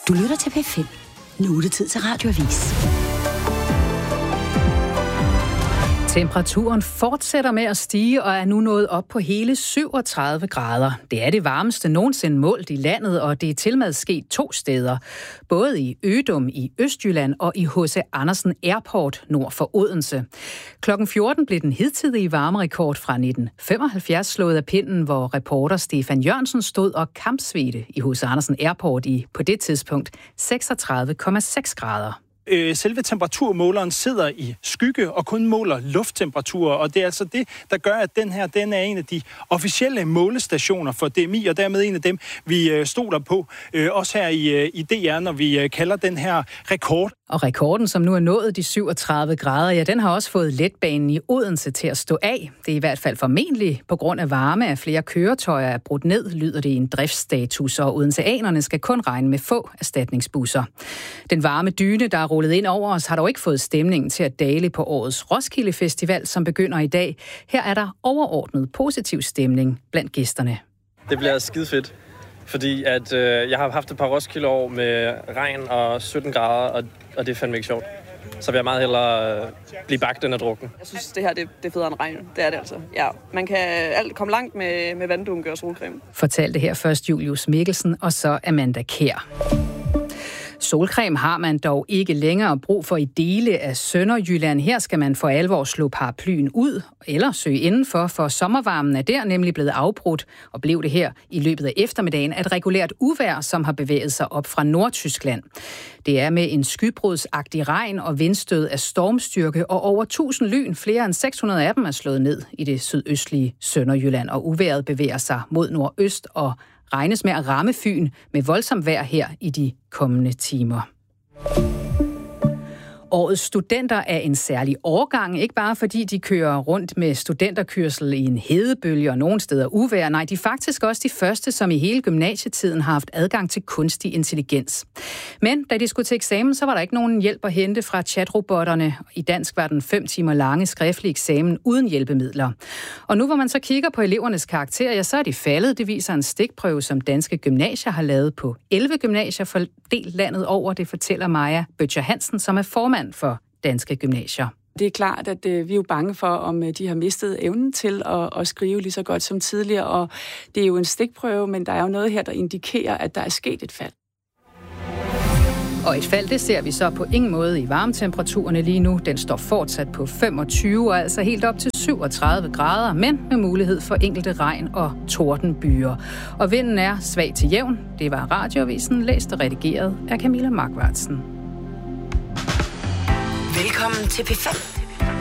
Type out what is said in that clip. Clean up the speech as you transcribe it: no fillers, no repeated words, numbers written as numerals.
Du lytter til P5. Nu er det tid til Radioavis. Temperaturen fortsætter med at stige og er nu nået op på hele 37 grader. Det er det varmeste nogensinde målt i landet, og det er tilmed sket 2 steder. Både i Ødum i Østjylland og i H.C. Andersen Airport nord for Odense. Klokken 14 blev den hidtidige varmerekord fra 1975 slået af pinden, hvor reporter Stefan Jørgensen stod og kampsvedte i H.C. Andersen Airport i på det tidspunkt 36,6 grader. Selve temperaturmåleren sidder i skygge og kun måler lufttemperaturer, og det er altså det, der gør, at den er en af de officielle målestationer for DMI, og dermed en af dem, vi stoler på, også her i DR, når vi kalder den her rekord. Og rekorden, som nu er nået de 37 grader, ja, den har også fået letbanen i Odense til at stå af. Det er i hvert fald formentlig på grund af varme, at flere køretøjer er brudt ned, lyder det i en driftsstatus, og odenseanerne skal kun regne med få erstatningsbusser. Den varme dyne, der er rullet ind over os, har dog ikke fået stemningen til at dale på årets Roskilde Festival, som begynder i dag. Her er der overordnet positiv stemning blandt gæsterne. Det bliver skidefedt, fordi at, jeg har haft et par Roskilde-år med regn og 17 grader, og det er fandme ikke sjovt. Så vil jeg meget hellere blive bagt end at drukne. Jeg synes, det her det er federe end regn. Det er det altså. Ja, man kan komme langt med vanddunke og solcreme. Fortalte her først Julius Mikkelsen og så Amanda Kjær. Solcreme har man dog ikke længere brug for i dele af Sønderjylland. Her skal man for alvor slå paraplyen ud eller søge indenfor, for sommervarmen er der nemlig blevet afbrudt, og blev det her i løbet af eftermiddagen et regulært uvejr, som har bevæget sig op fra Nordtyskland. Det er med en skybrudsagtig regn og vindstød af stormstyrke, og over 1000 lyn, flere end 600 af dem er slået ned i det sydøstlige Sønderjylland, og uvejret bevæger sig mod nordøst og regnes med at ramme Fyn med voldsomt vejr her i de kommende timer. Årets studenter er en særlig årgang, ikke bare fordi de kører rundt med studenterkørsel i en hedebølge og nogle steder uvejr. Nej, de er faktisk også de første, som i hele gymnasietiden har haft adgang til kunstig intelligens. Men da de skulle til eksamen, så var der ikke nogen hjælp at hente fra chatrobotterne. I dansk var den 5 timer lange skriftlige eksamen uden hjælpemidler. Og nu hvor man så kigger på elevernes karakterer, ja, så er de faldet. Det viser en stikprøve, som danske gymnasier har lavet på 11 gymnasier fordelt landet over. Det fortæller Maja Bøtcher Hansen, som er formand for Danske Gymnasier. Det er klart, at vi er jo bange for, om de har mistet evnen til at skrive lige så godt som tidligere, og det er jo en stikprøve, men der er jo noget her, der indikerer, at der er sket et fald. Og et fald, det ser vi så på ingen måde i varmetemperaturerne lige nu. Den står fortsat på 25, og altså helt op til 37 grader, men med mulighed for enkelte regn- og tordenbyer. Og vinden er svag til jævn. Det var Radioavisen, læst og redigeret af Camilla Markvartsen. Velkommen til P5.